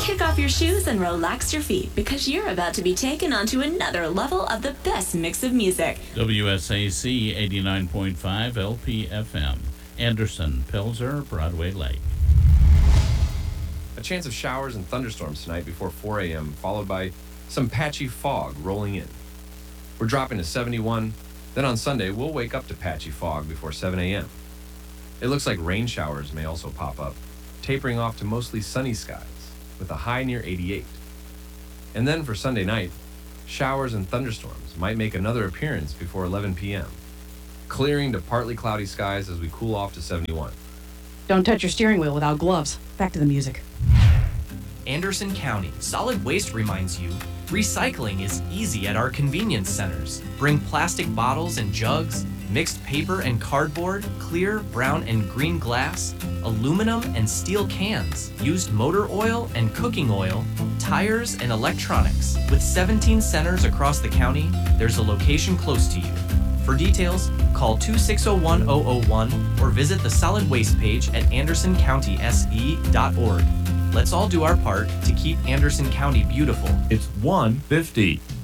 Kick off your shoes and relax your feet because you're about to be taken onto another level of the best mix of music. WSAC 89.5 LPFM. Anderson, Pilser, Broadway Lake. A chance of showers and thunderstorms tonight before 4 a.m., followed by some patchy fog rolling in. We're dropping to 71. Then on Sunday, we'll wake up to patchy fog before 7 a.m. It looks like rain showers may also pop up, tapering off to mostly sunny skies, with a high near 88. And then for Sunday night, showers and thunderstorms might make another appearance before 11 p.m., clearing to partly cloudy skies as we cool off to 71. Don't touch your steering wheel without gloves. Back to the music. Anderson County Solid Waste reminds you, recycling is easy at our convenience centers. Bring plastic bottles and jugs, mixed paper and cardboard, clear, brown, and green glass, aluminum and steel cans, used motor oil and cooking oil, tires, and electronics. With 17 centers across the county, there's a location close to you. For details, call 2601001 or visit the Solid Waste page at andersoncountysE.org. Let's all do our part to keep Anderson County beautiful. It's 1:50.